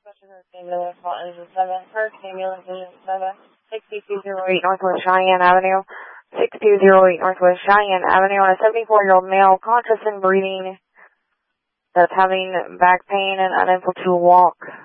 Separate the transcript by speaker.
Speaker 1: Ambulance is 7, First Ambulance is 7, 6208 Northwest Cheyenne Avenue, 6208 Northwest Cheyenne Avenue, on a 74-year-old male, conscious and breathing, that's having back pain and unable to walk.